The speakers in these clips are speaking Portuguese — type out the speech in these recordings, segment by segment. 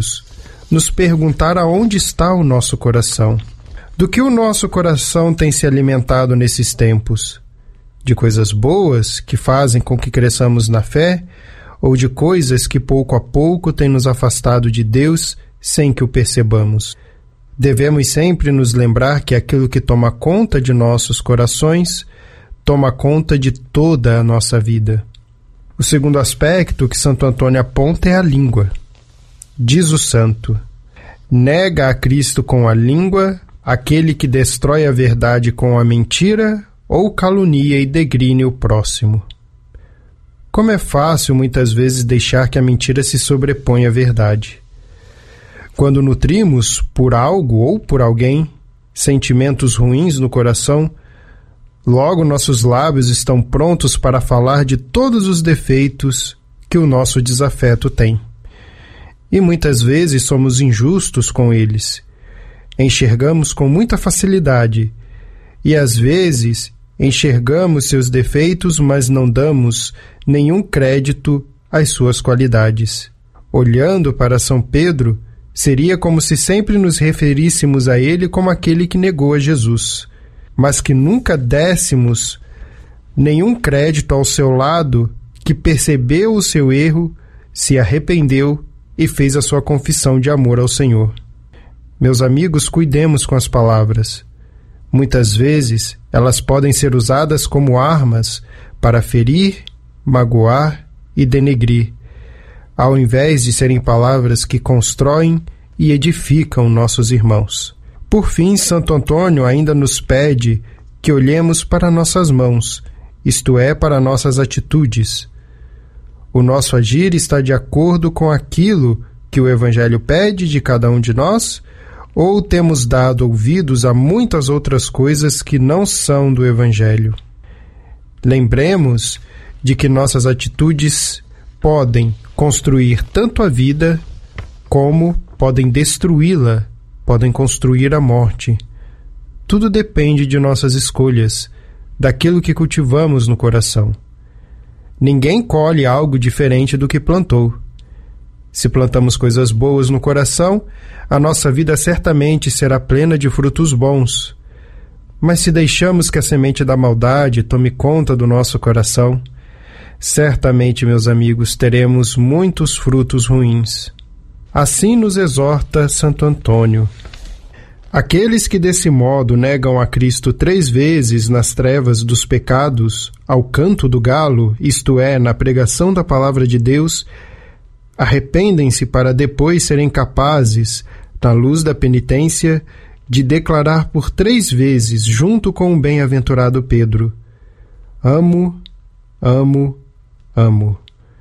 tempos, nos perguntar aonde está o nosso coração. Do que o nosso coração tem se alimentado nesses tempos? De coisas boas que fazem com que cresçamos na fé, ou de coisas que pouco a pouco têm nos afastado de Deus sem que o percebamos? Devemos sempre nos lembrar que aquilo que toma conta de nossos corações toma conta de toda a nossa vida. O segundo aspecto que Santo Antônio aponta é a língua. Diz o santo: nega a Cristo com a língua aquele que destrói a verdade com a mentira ou calunia e degrine o próximo. Como é fácil muitas vezes deixar que a mentira se sobreponha à verdade. Quando nutrimos por algo ou por alguém sentimentos ruins no coração, logo nossos lábios estão prontos para falar de todos os defeitos que o nosso desafeto tem. E muitas vezes somos injustos com eles. Enxergamos com muita facilidade e às vezes enxergamos seus defeitos, mas não damos nenhum crédito às suas qualidades. Olhando para São Pedro, seria como se sempre nos referíssemos a ele como aquele que negou a Jesus, mas que nunca dessemos nenhum crédito ao seu lado, que percebeu o seu erro, se arrependeu e fez a sua confissão de amor ao Senhor. Meus amigos, cuidemos com as palavras. Muitas vezes, elas podem ser usadas como armas para ferir, magoar e denegrir, ao invés de serem palavras que constroem e edificam nossos irmãos. Por fim, Santo Antônio ainda nos pede que olhemos para nossas mãos, isto é, para nossas atitudes. O nosso agir está de acordo com aquilo que o Evangelho pede de cada um de nós, ou temos dado ouvidos a muitas outras coisas que não são do Evangelho? Lembremos de que nossas atitudes podem construir tanto a vida como podem destruí-la, podem construir a morte. Tudo depende de nossas escolhas, daquilo que cultivamos no coração. Ninguém colhe algo diferente do que plantou. Se plantamos coisas boas no coração, a nossa vida certamente será plena de frutos bons. Mas se deixamos que a semente da maldade tome conta do nosso coração, certamente, meus amigos, teremos muitos frutos ruins. Assim nos exorta Santo Antônio. Aqueles que desse modo negam a Cristo 3 vezes nas trevas dos pecados, ao canto do galo, isto é, na pregação da palavra de Deus, arrependem-se para depois serem capazes, na luz da penitência, de declarar por 3 vezes, junto com o bem-aventurado Pedro: amo, amo, amo.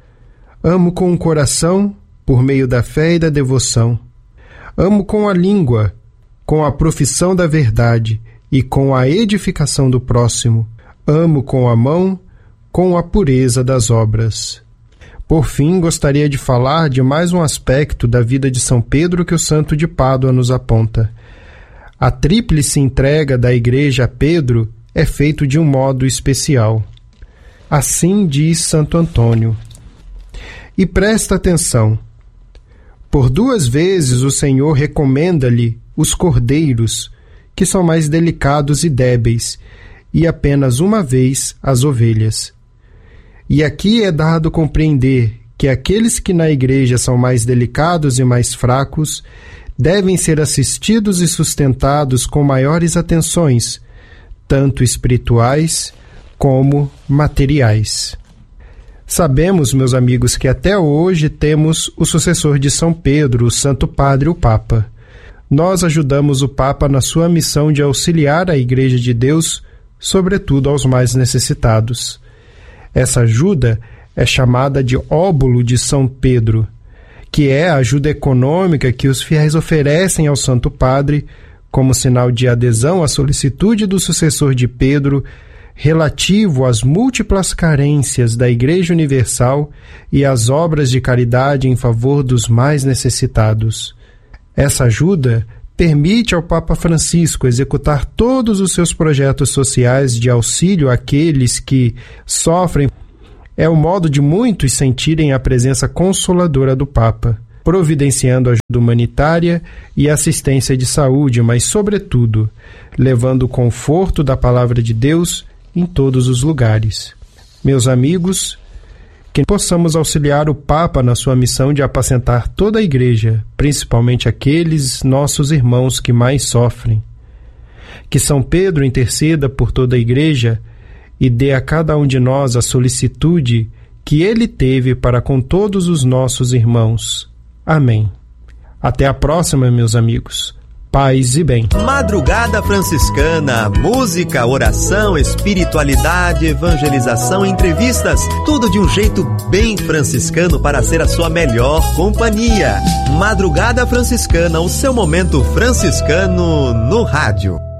Amo com o coração, por meio da fé e da devoção. Amo com a língua, com a profissão da verdade e com a edificação do próximo. Amo com a mão, com a pureza das obras. Por fim, gostaria de falar de mais um aspecto da vida de São Pedro que o santo de Pádua nos aponta. A tríplice entrega da Igreja a Pedro é feito de um modo especial. Assim diz Santo Antônio. E presta atenção. Por 2 vezes o Senhor recomenda-lhe os cordeiros, que são mais delicados e débeis, e apenas 1 vez as ovelhas. E aqui é dado compreender que aqueles que na Igreja são mais delicados e mais fracos devem ser assistidos e sustentados com maiores atenções, tanto espirituais como materiais. Sabemos, meus amigos, que até hoje temos o sucessor de São Pedro, o Santo Padre, o Papa. Nós ajudamos o Papa na sua missão de auxiliar a Igreja de Deus, sobretudo aos mais necessitados. Essa ajuda é chamada de óbolo de São Pedro, que é a ajuda econômica que os fiéis oferecem ao Santo Padre como sinal de adesão à solicitude do sucessor de Pedro relativo às múltiplas carências da Igreja Universal e às obras de caridade em favor dos mais necessitados. Essa ajuda permite ao Papa Francisco executar todos os seus projetos sociais de auxílio àqueles que sofrem. É o modo de muitos sentirem a presença consoladora do Papa. providenciando ajuda humanitária e assistência de saúde, mas, sobretudo, levando o conforto da palavra de Deus em todos os lugares. Meus amigos, que possamos auxiliar o Papa na sua missão de apacentar toda a Igreja, principalmente aqueles nossos irmãos que mais sofrem. Que São Pedro interceda por toda a Igreja e dê a cada um de nós a solicitude que ele teve para com todos os nossos irmãos. Amém. Até a próxima, meus amigos. Paz e bem. Madrugada Franciscana, música, oração, espiritualidade, evangelização, entrevistas, tudo de um jeito bem franciscano para ser a sua melhor companhia. Madrugada Franciscana, o seu momento franciscano no rádio.